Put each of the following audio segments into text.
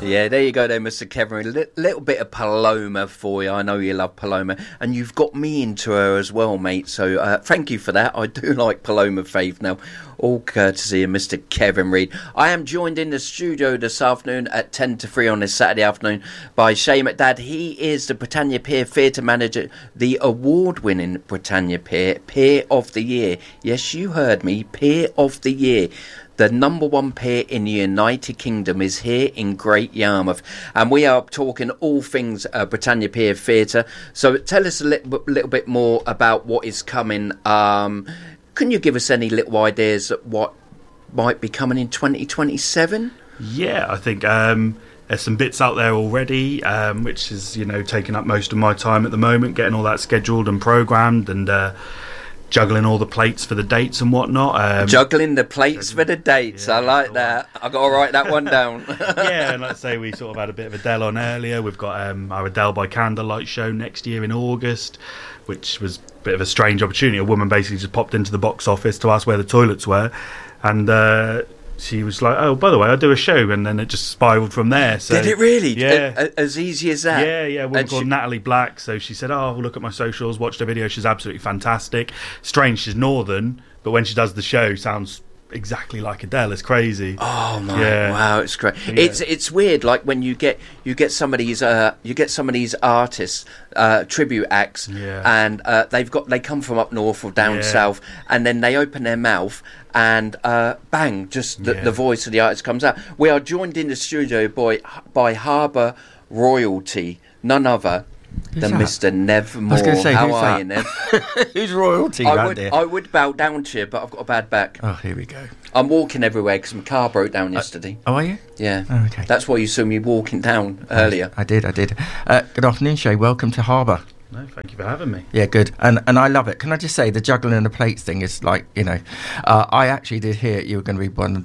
Yeah, there you go there, Mr. Kevin. A little bit of Paloma for you. I know you love Paloma. And you've got me into her as well, mate. So thank you for that. I do like Paloma Faith now. All courtesy of Mr. Kevin Reid. I am joined in the studio this afternoon at 10 to 3 on this Saturday afternoon by Shay McDad. He is the Britannia Pier Theatre Manager, the award-winning Britannia Pier Peer of the Year. Yes, you heard me, Peer of the Year. The number one pier in the United Kingdom is here in Great Yarmouth. And we are talking all things Britannia Pier Theatre. So tell us a little bit more about what is coming. Can you give us any little ideas of what might be coming in 2027? Yeah, I think there's some bits out there already, which is, taking up most of my time at the moment, getting all that scheduled and programmed and juggling all the plates for the dates and whatnot. Juggling the plates for the dates. Yeah, I like that. I've got to write that one down. Yeah, and let's say we sort of had a bit of Adele on earlier. We've got our Adele by Candlelight show next year in August, which was a bit of a strange opportunity. A woman basically just popped into the box office to ask where the toilets were, and she was like, "Oh, by the way, I do a show," and then it just spiraled from there. So, did it really? Yeah, as easy as that. Yeah. A woman called Natalie Black. So she said, "Oh, look at my socials, watched her video. She's absolutely fantastic. Strange, she's northern, but when she does the show, sounds exactly like Adele. It's crazy." Oh my! Wow, it's great. Yeah. It's weird. Like when you get some of these artists, tribute acts, and they come from up north or down south, and then they open their mouth. And bang, just the voice of the artist comes out. We are joined in the studio by Harbour royalty, none other than Mr. Nev Moore. I was going to say, how are you, Nev? Who's royalty around here? I would bow down to you, but I've got a bad back. Oh, here we go. I'm walking everywhere because my car broke down yesterday. Oh, are you? Yeah. Oh, okay. That's why you saw me walking down earlier. I did. Good afternoon, Shay. Welcome to Harbour. No, thank you for having me. Yeah, good. And I love it. Can I just say, the juggling and the plates thing is like, I actually did hear you were going to be one of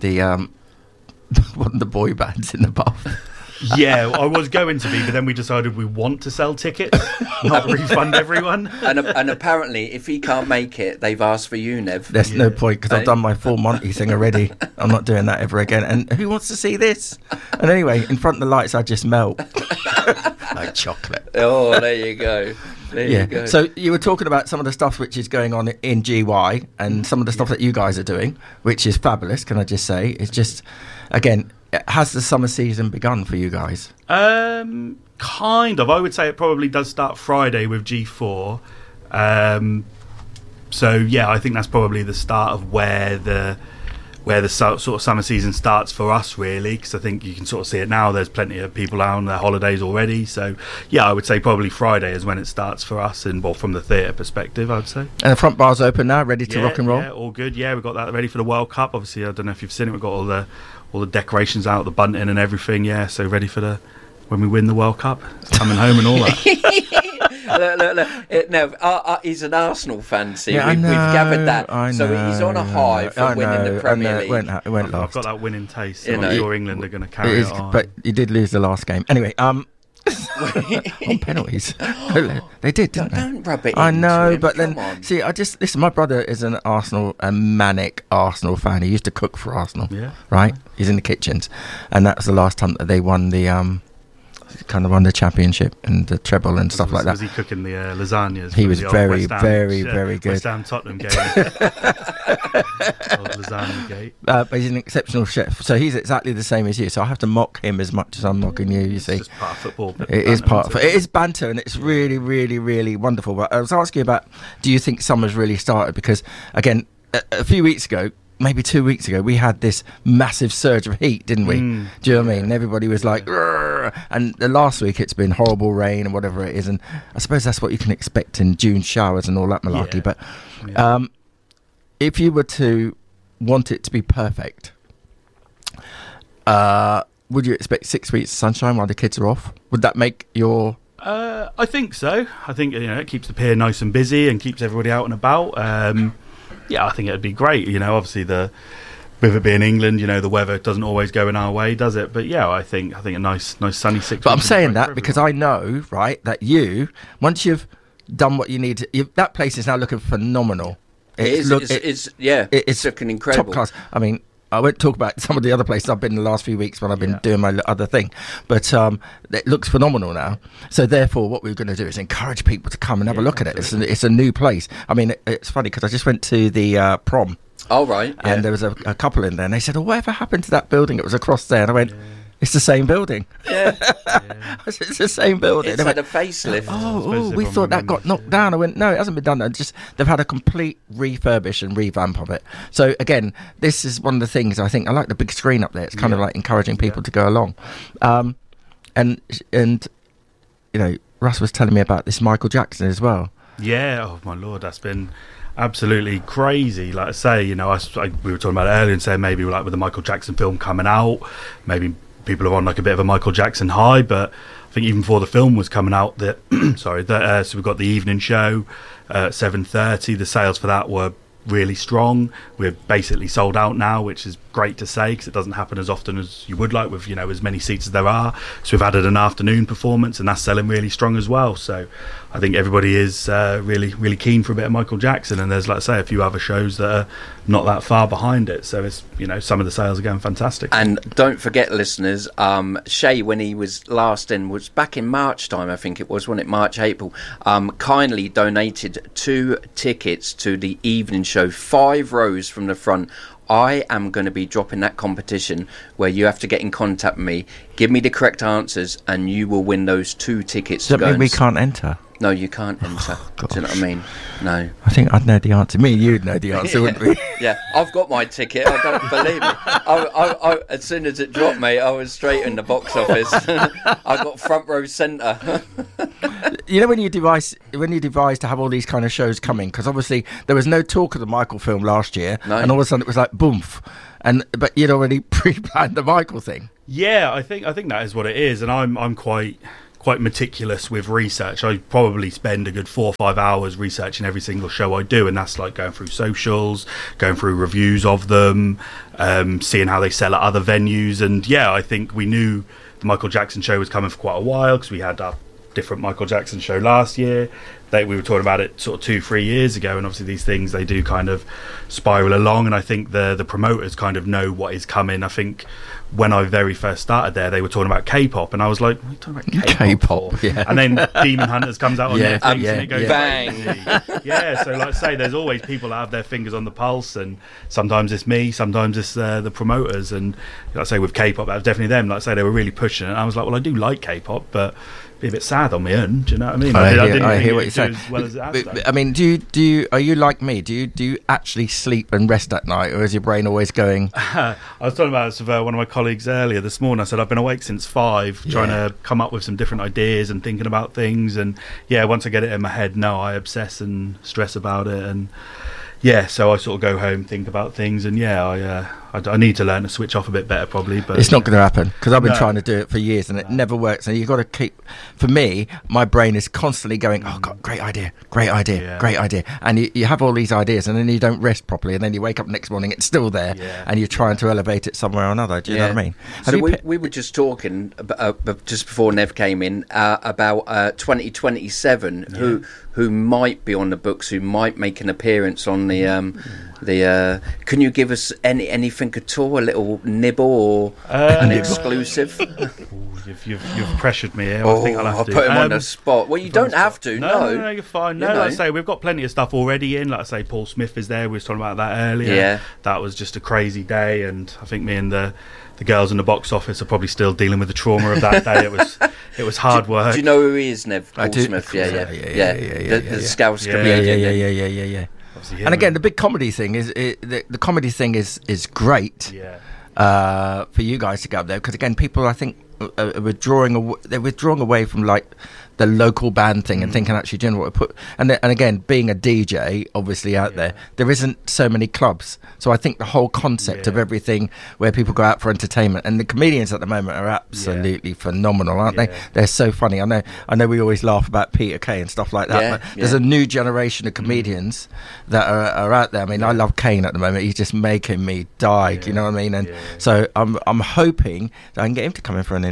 the boy bands in the pub. Yeah, I was going to be, but then we decided we want to sell tickets, not refund everyone. And apparently, if he can't make it, they've asked for you, Nev. There's no point, because I've done my full Monty thing already. I'm not doing that ever again. And who wants to see this? And anyway, in front of the lights, I just melt. Like chocolate. Oh, there you go. There you go. So you were talking about some of the stuff which is going on in GY and some of the stuff that you guys are doing, which is fabulous, can I just say. It's just, again, has the summer season begun for you guys? Kind of. I would say it probably does start Friday with G4. So, yeah, I think that's probably the start of where the sort of summer season starts for us, really, because I think you can sort of see it now. There's plenty of people out on their holidays already. So, yeah, I would say probably Friday is when it starts for us, from the theatre perspective, I would say. And the front bar's open now, ready to rock and roll? Yeah, all good. Yeah, we've got that ready for the World Cup. Obviously, I don't know if you've seen it. We've got all the decorations out, the bunting and everything. Yeah, so ready for when we win the World Cup, coming home and all that. Look. He's an Arsenal fan, see. We've gathered that. So he's on a high from winning the Premier League. It went last. I've got that winning taste. So I'm sure England are going to carry it on. But you did lose the last game. Anyway, on penalties. They did, didn't they? Don't rub it in. I know, him. but Come then, on. see, listen, my brother is a manic Arsenal fan. He used to cook for Arsenal, right? He's in the kitchens. And that was the last time that they won the championship and the treble and stuff like that. Was he cooking the lasagnas? He was very, very good. West Ham Tottenham game. Old lasagna gate. But he's an exceptional chef, so he's exactly the same as you. So I have to mock him as much as I'm mocking you. You see, it's just part of football. It is part of it. It is banter, and it's really, really, really wonderful. But I was asking about, do you think summer's really started? Because again, a few weeks ago, maybe 2 weeks ago, we had this massive surge of heat, didn't we? Do you know what I mean? And everybody was like, "Rrr." And the last week it's been horrible rain and whatever it is. And I suppose that's what you can expect in June showers and all that malarkey. But if you were to want it to be perfect, would you expect 6 weeks of sunshine while the kids are off? Would that make your... I think so. I think it keeps the pier nice and busy and keeps everybody out and about. Yeah, I think it'd be great. Obviously with it being England, the weather doesn't always go in our way, does it? But yeah, I think a nice sunny 6 weeks. But I'm saying that because I know, right, that once you've done what you need to, that place is now looking phenomenal. It's looking incredible. Top class. I mean, I won't talk about some of the other places I've been in the last few weeks when I've been doing my other thing, but it looks phenomenal now. So therefore, what we're going to do is encourage people to come and have a look at it. It's a new place. I mean, it's funny because I just went to the prom. Oh, right. And there was a couple in there, and they said, "Oh, whatever happened to that building? It was across there." And I went, "It's the same building." Yeah. It's the same building. It's had a facelift. We thought that got knocked down. I went, no, it hasn't been done. They've had a complete refurbish and revamp of it. So again, this is one of the things I think. I like the big screen up there. It's kind of like encouraging people to go along. And you know, Russ was telling me about this Michael Jackson as well. Yeah, oh my lord, that's been absolutely crazy. Like I say, you know, we were talking about it earlier and saying maybe like with the Michael Jackson film coming out, maybe people are on like a bit of a Michael Jackson high, but I think even before the film was coming out, so we've got the evening show at 7:30. The sales for that were really strong. We're basically sold out now, which is great to say because it doesn't happen as often as you would like with, you know, as many seats as there are. So we've added an afternoon performance and that's selling really strong as well. So I think everybody is really keen for a bit of Michael Jackson, and there's, like I say, a few other shows that are not that far behind it. So it's, you know, some of the sales are going fantastic. And don't forget, listeners, Shay, when he was last in, was back in March time, I think it was, wasn't it? March, April, kindly donated 2 tickets to the evening show, 5 rows from the front. I am going to be dropping that competition where you have to get in contact with me, give me the correct answers, and you will win those 2 tickets. Does that mean we can't enter? No, you can't enter. Do you know what I mean? No. I think I'd know the answer. Me and you'd know the answer, wouldn't we? Yeah, I've got my ticket. I don't believe me. I, as soon as it dropped, mate, I was straight in the box office. I got front row centre. You know, when you devise to have all these kind of shows coming, because obviously there was no talk of the Michael film last year, and all of a sudden it was like boomf, but you'd already pre-planned the Michael thing. Yeah, I think that is what it is, and I'm quite meticulous with research. I probably spend a good 4 or 5 hours researching every single show I do, and that's like going through socials, going through reviews of them, seeing how they sell at other venues. And yeah, I think we knew the Michael Jackson show was coming for quite a while because we had our different Michael Jackson show last year. We were talking about it sort of 2-3 years ago, and obviously these things, they do kind of spiral along, and I think the promoters kind of know what is coming. I think when I very first started there, they were talking about K-pop, and I was like, what are you talking about K-pop? Yeah. And then Demon Hunters comes out on Netflix, and it goes bang. Yeah, so like I say, there's always people that have their fingers on the pulse, and sometimes it's me, sometimes it's the promoters, and like I say, with K-pop, that was definitely them. Like I say, they were really pushing it, and I was like, well, I do like K-pop, but be a bit sad on my own. Do you know what I mean? I hear what you're saying. As well as it has done. I mean, do you are you like me? Do you actually sleep and rest at night, or is your brain always going? I was talking about this with one of my colleagues earlier this morning. I said I've been awake since 5, trying to come up with some different ideas and thinking about things. And yeah, once I get it in my head, no, I obsess and stress about it. And yeah, so I sort of go home, think about things, and yeah, I need to learn to switch off a bit better, probably. But it's not going to happen because I've been trying to do it for years and it never works. And you've got to keep. For me, my brain is constantly going, "Oh God, great idea, great idea," and you have all these ideas, and then you don't rest properly, and then you wake up next morning, it's still there, and you're trying to elevate it somewhere or another. Do you know what I mean? So we were just talking just before Nev came in about 2027, who might be on the books, who might make an appearance on the. Can you give us anything at all? A little nibble or an exclusive? You've pressured me here. I think I'll have to. Put him on the spot. Well, you don't have to. No, you're fine. No, like I say, we've got plenty of stuff already in. Like I say, Paul Smith is there. We were talking about that earlier. Yeah, that was just a crazy day, and I think me and the girls in the box office are probably still dealing with the trauma of that day. It was hard work. Do you know who he is, Nev? Paul Smith. Yeah. The Scouse comedian. Yeah. And again, the big comedy thing is the comedy thing is great for you guys to go up there because again, people I think are withdrawing away from like the local band thing and thinking actually, do you know what I put and again, being a DJ obviously out there isn't so many clubs, so I think the whole concept of everything where people go out for entertainment, and the comedians at the moment are absolutely phenomenal, aren't they? They're so funny. I know we always laugh about Peter Kay and stuff like that, but there's a new generation of comedians that are out there. I mean, I love Kane at the moment. He's just making me die. Do you know what I mean? And so I'm hoping that I can get him to come in for an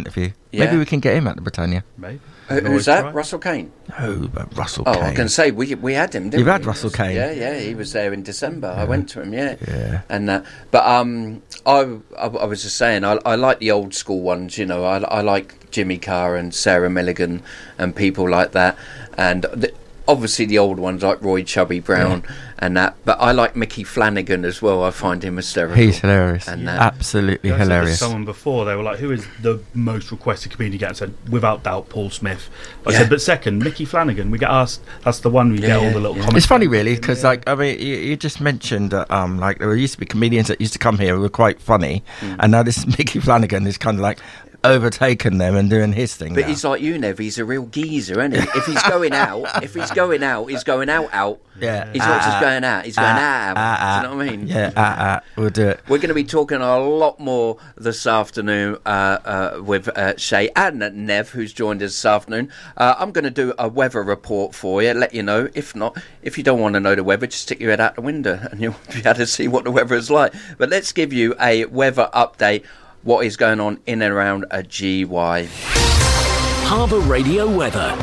interview. Yeah. Maybe we can get him at the Britannia. Maybe. Who's that? Russell Kane? Oh, but Russell Oh, Kane. I can say we had him, didn't we? You've had Russell Kane? Yeah, he was there in December. I went to him, Yeah. And but I was just saying, I like the old school ones, you know. I like Jimmy Carr and Sarah Milligan and people like that, and obviously the old ones like Roy Chubby Brown and that. But I like Mickey Flanagan as well. I find him hysterical. He's hilarious. And Absolutely I said to hilarious. someone before, they were like, who is the most requested comedian? I said, without doubt, Paul Smith. I said, but second, Mickey Flanagan. We get asked, that's the one we get all the little comments. It's funny, really, because like I mean, you just mentioned that like there used to be comedians that used to come here who were quite funny, and now this Mickey Flanagan is kind of like overtaken them and doing his thing. But now. he's like you, Nev. He's a real geezer, isn't he? If he's going out, he's going out. Yeah. He's not just going out. He's going out. Do you know what I mean? Yeah. We'll do it. We're going to be talking a lot more this afternoon with Shay and Nev, who's joined us this afternoon. I'm going to do a weather report for you, let you know. If not, if you don't want to know the weather, just stick your head out the window and you'll be able to see what the weather is like. But let's give you a weather update, what is going on in and around a GY. Harbour Radio weather.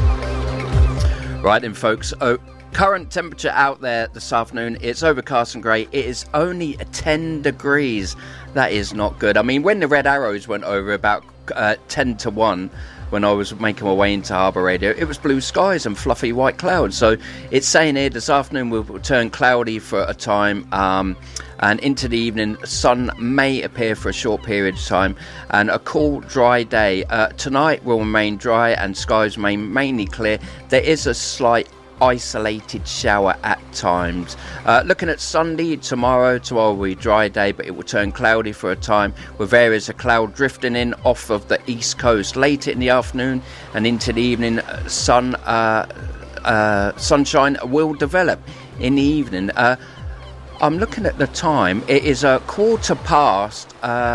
Right then, folks. Current temperature out there this afternoon, it's overcast and grey. It is only 10 degrees. That is not good. I mean, when the red arrows went over about 10 to 1, when I was making my way into Harbour Radio, it was blue skies and fluffy white clouds. So it's saying here this afternoon will turn cloudy for a time, and into the evening, sun may appear for a short period of time, and a cool, dry day. Tonight will remain dry and skies remain mainly clear. There is a slight isolated shower at times. Looking at Sunday, tomorrow will be a dry day, but it will turn cloudy for a time with areas of cloud drifting in off of the east coast. Later in the afternoon and into the evening, sunshine will develop in the evening. I'm looking at the time. It is a quarter past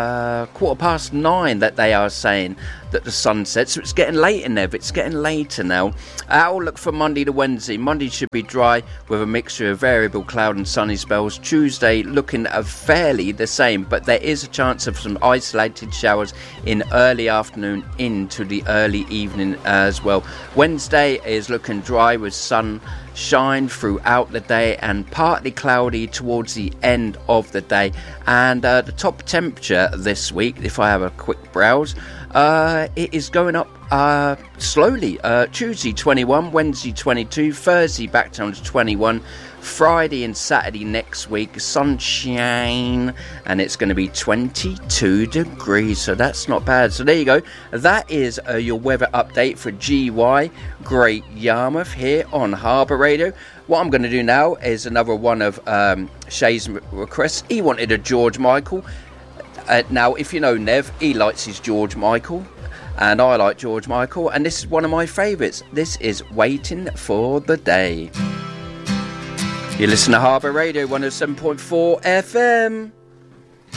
9 that they are saying that the sun sets. So it's getting late in there. But it's getting later now. Outlook for Monday to Wednesday. Monday should be dry with a mixture of variable cloud and sunny spells. Tuesday looking fairly the same, but there is a chance of some isolated showers in early afternoon into the early evening as well. Wednesday is looking dry with sunshine throughout the day and partly cloudy towards the end of the day. And the top temperature this week, if I have a quick browse, it is going up slowly. Tuesday 21, Wednesday 22, Thursday back down to 21, Friday and Saturday next week sunshine, and it's going to be 22 degrees, so that's not bad. So there you go, that is your weather update for GY Great Yarmouth here on Harbour Radio. What I'm going to do now is another one of Shay's requests. He wanted a George Michael. Now, if you know Nev, he likes his George Michael, and I like George Michael, and this is one of my favourites. This is Waiting for the Day. You listen to Harbour Radio 107.4 FM.